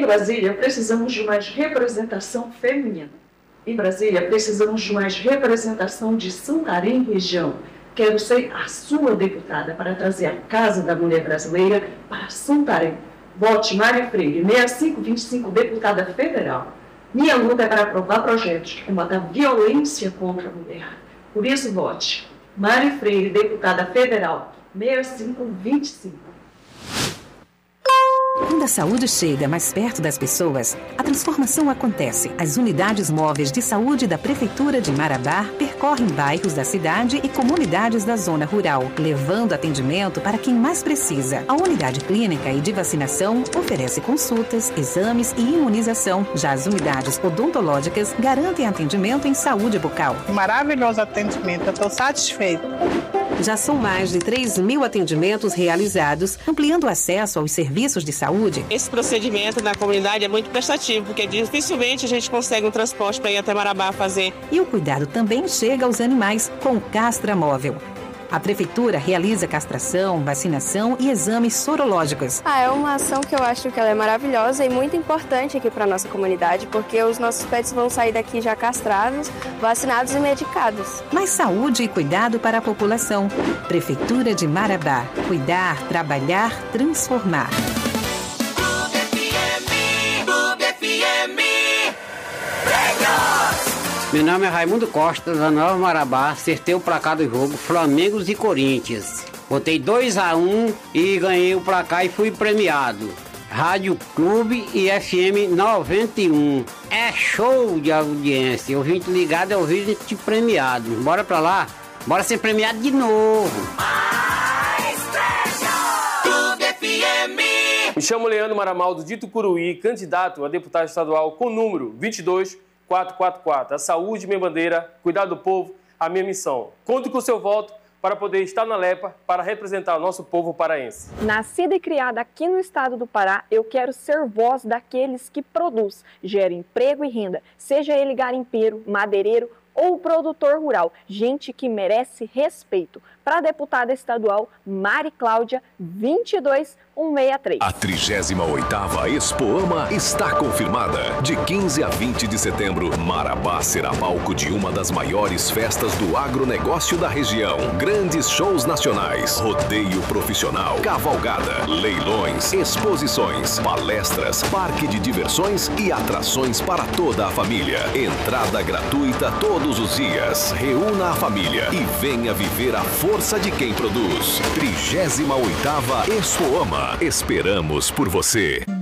Brasília, precisamos de mais representação feminina. Em Brasília, precisamos de mais representação de Santarém região. Quero ser a sua deputada para trazer a Casa da Mulher Brasileira para Santarém. Vote Mária Freire, 6525, deputada federal. Minha luta é para aprovar projetos que combatam a violência contra a mulher. Por isso, vote Mária Freire, deputada federal, 6525. Quando a saúde chega mais perto das pessoas, a transformação acontece. As unidades móveis de saúde da Prefeitura de Marabá percorrem bairros da cidade e comunidades da zona rural, levando atendimento para quem mais precisa. A unidade clínica e de vacinação oferece consultas, exames e imunização. Já as unidades odontológicas garantem atendimento em saúde bucal. Maravilhoso atendimento, eu estou satisfeita. Já são mais de 3.000 atendimentos realizados, ampliando o acesso aos serviços de saúde. Esse procedimento na comunidade é muito prestativo, porque dificilmente a gente consegue um transporte para ir até Marabá fazer. E o cuidado também chega aos animais com o Castra Móvel. A Prefeitura realiza castração, vacinação e exames sorológicos. É uma ação que eu acho que ela é maravilhosa e muito importante aqui para a nossa comunidade, porque os nossos pets vão sair daqui já castrados, vacinados e medicados. Mais saúde e cuidado para a população. Prefeitura de Marabá. Cuidar, trabalhar, transformar. Meu nome é Raimundo Costa, da Nova Marabá. Acertei o placar do jogo Flamengo e Corinthians. Botei 2-1 e ganhei o placar e fui premiado. Rádio Clube e FM 91. É show de audiência. Ouvinte ligado é ouvinte premiado. Bora pra lá? Bora ser premiado de novo. Clube FM. Me chamo Leandro Maramaldo de Tucuruí, candidato a deputado estadual com número 22444. A saúde, minha bandeira, cuidar do povo, a minha missão. Conto com o seu voto para poder estar na LEPA para representar o nosso povo paraense. Nascida e criada aqui no estado do Pará, eu quero ser voz daqueles que produz, gera emprego e renda, seja ele garimpeiro, madeireiro ou produtor rural, gente que merece respeito. Para a deputada estadual Mari Cláudia, 22163. A 38ª Expoama está confirmada. De 15 a 20 de setembro, Marabá será palco de uma das maiores festas do agronegócio da região. Grandes shows nacionais, rodeio profissional, cavalgada, leilões, exposições, palestras, parque de diversões e atrações para toda a família. Entrada gratuita todos os dias. Reúna a família e venha viver a força de quem produz. 38ª Expoama. Esperamos por você.